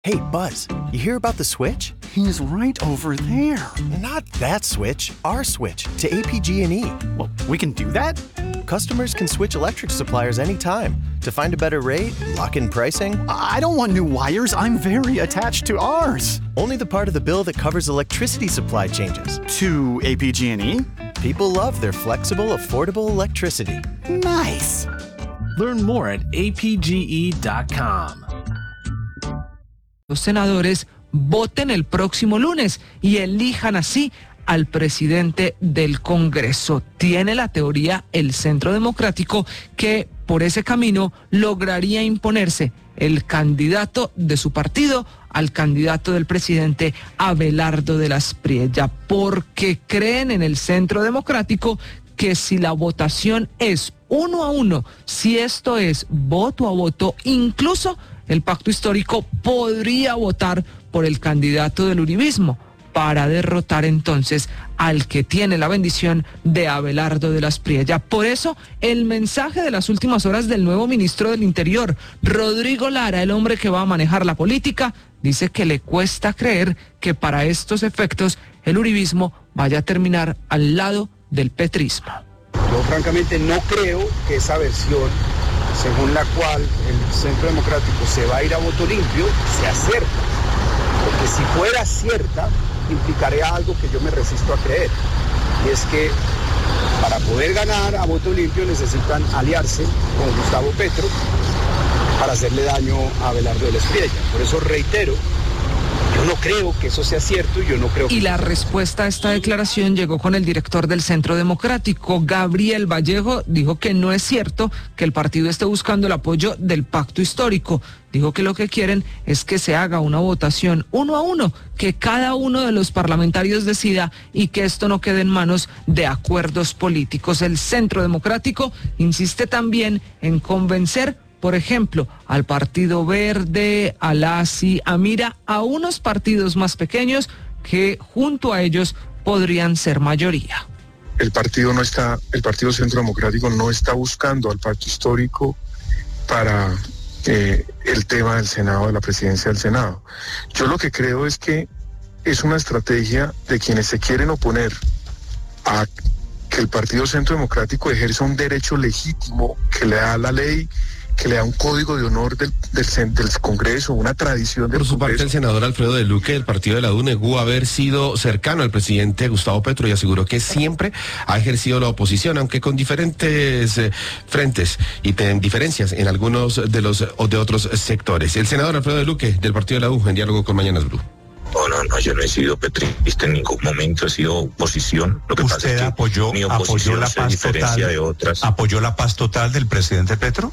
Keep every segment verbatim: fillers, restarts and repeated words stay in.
Hey, Buzz, you hear about the switch? He's right over there. Not that switch, our switch to A P G and E. Well, we can do that? Customers can switch electric suppliers anytime to find a better rate, lock in pricing. I don't want new wires. I'm very attached to ours. Only the part of the bill that covers electricity supply changes. To A P G and E? People love their flexible, affordable electricity. Nice. Learn more at A P G E dot com. Los senadores voten el próximo lunes y elijan así al presidente del Congreso. Tiene la teoría el Centro Democrático que por ese camino lograría imponerse el candidato de su partido al candidato del presidente Abelardo de las Priella, porque creen en el Centro Democrático que si la votación es uno a uno, si esto es voto a voto, incluso el pacto histórico podría votar por el candidato del uribismo para derrotar entonces al que tiene la bendición de Abelardo de las Priella. Por eso, el mensaje de las últimas horas del nuevo ministro del Interior, Rodrigo Lara, el hombre que va a manejar la política, dice que le cuesta creer que para estos efectos el uribismo vaya a terminar al lado del petrismo. Yo francamente no creo que esa versión, según la cual el Centro Democrático se va a ir a voto limpio, sea cierta. Porque si fuera cierta, implicaría algo que yo me resisto a creer. Y es que para poder ganar a voto limpio necesitan aliarse con Gustavo Petro para hacerle daño a Abelardo de las Priella. Por eso reitero, yo no creo que eso sea cierto y yo no creo que... Y la respuesta a esta declaración llegó con el director del Centro Democrático, Gabriel Vallejo. Dijo que no es cierto que el partido esté buscando el apoyo del pacto histórico. Dijo que lo que quieren es que se haga una votación uno a uno, que cada uno de los parlamentarios decida y que esto no quede en manos de acuerdos políticos. El Centro Democrático insiste también en convencer, por ejemplo, al Partido Verde, a la A S I, a Mira, a unos partidos más pequeños que junto a ellos podrían ser mayoría. El partido no está, el Partido Centro Democrático no está buscando al pacto histórico para eh, el tema del Senado, de la presidencia del Senado. Yo lo que creo es que es una estrategia de quienes se quieren oponer a que el Partido Centro Democrático ejerza un derecho legítimo que le da la ley, que le da un código de honor del, del, del Congreso, una tradición del Por su Congreso. parte, el senador Alfredo de Luque, del partido de la U, negó haber sido cercano al presidente Gustavo Petro y aseguró que siempre ha ejercido la oposición, aunque con diferentes eh, frentes y ten, diferencias en algunos de los o de otros sectores. El senador Alfredo de Luque, del partido de la U, en diálogo con Mañanas Blue. No, no, no, yo no he sido petrista en ningún momento, he sido oposición. Lo que ¿Usted pasa es que apoyó, mi oposición apoyó la se paz diferencia total, de otras. ¿Apoyó la paz total del presidente Petro?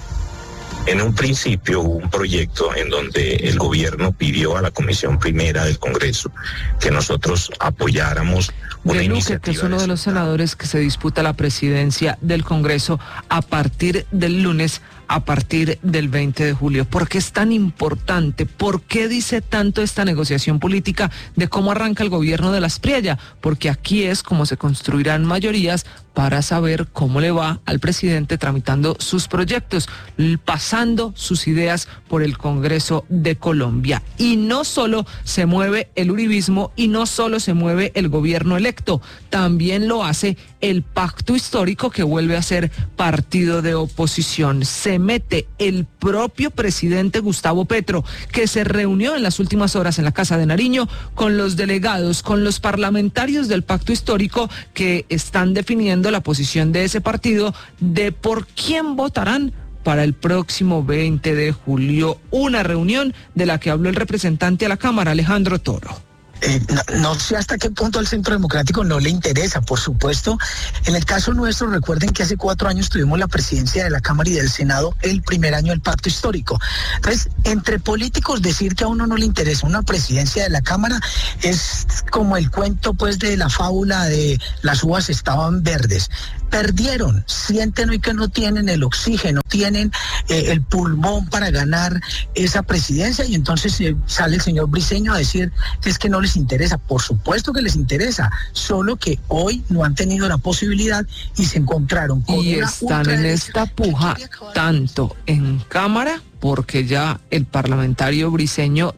En un principio hubo un proyecto en donde el gobierno pidió a la Comisión Primera del Congreso que nosotros apoyáramos una de Luque, iniciativa. que es uno de los senadores que se disputa la presidencia del Congreso a partir del lunes, a partir del veinte de julio. ¿Por qué es tan importante? ¿Por qué dice tanto esta negociación política de cómo arranca el gobierno de las Priella? Porque aquí es como se construirán mayorías para saber cómo le va al presidente tramitando sus proyectos, pasando sus ideas por el Congreso de Colombia. Y no solo se mueve el uribismo y no solo se mueve el gobierno electo, también lo hace el pacto histórico, que vuelve a ser partido de oposición. Se mete el propio presidente Gustavo Petro, que se reunió en las últimas horas en la Casa de Nariño con los delegados, con los parlamentarios del pacto histórico que están definiendo la posición de ese partido de por quién votarán para el próximo veinte de julio. Una reunión de la que habló el representante a la Cámara, Alejandro Toro. Eh, no, no sé hasta qué punto al Centro Democrático no le interesa, por supuesto. En el caso nuestro, recuerden que hace cuatro años tuvimos la presidencia de la Cámara y del Senado, el primer año del pacto histórico. Entonces, entre políticos, decir que a uno no le interesa una presidencia de la Cámara es como el cuento, pues, de la fábula de las uvas estaban verdes. Perdieron, sienten hoy que no tienen el oxígeno, tienen eh, el pulmón para ganar esa presidencia, y entonces eh, sale el señor Briceño a decir que es que no les interesa. Por supuesto que les interesa, solo que hoy no han tenido la posibilidad y se encontraron con y una están en esta puja tanto en Cámara, porque ya el parlamentario Briceño